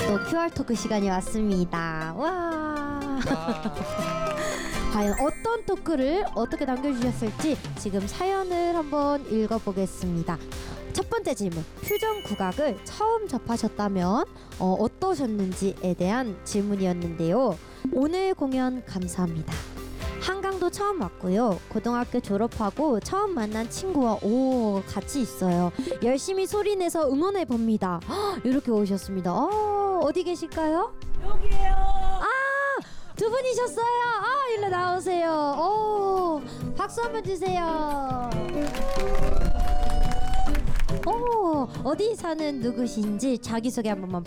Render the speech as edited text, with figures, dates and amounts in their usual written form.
또 QR 토크 시간이 왔습니다. 와. 과연 어떤 토크를 어떻게 남겨주셨을지 지금 사연을 한번 읽어보겠습니다. 첫 번째 질문, 퓨전 국악을 처음 접하셨다면 어떠셨는지에 대한 질문이었는데요. 오늘 공연 감사합니다. 한강도 처음 왔고요. 고등학교 졸업하고 처음 만난 친구와 같이 있어요. 열심히 소리내서 응원해 봅니다. 이렇게 오셨습니다. 어디 계실까요? 여기에요. 두 분이셨어요. 일로 나오세요. 박수 한번 주세요. 어디 사는 누구신지 자기소개 한 번만